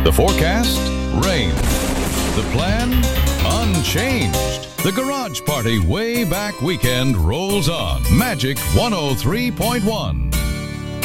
The forecast? Rain. The plan? Unchanged. The Garage Party Way Back Weekend rolls on. Magic 103.1.